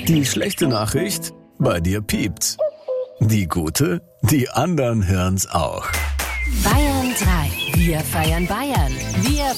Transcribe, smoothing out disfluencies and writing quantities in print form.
Die schlechte Nachricht? Bei dir piept's. Die gute? Die anderen hören's auch. Bayern 3. Wir feiern Bayern. Wir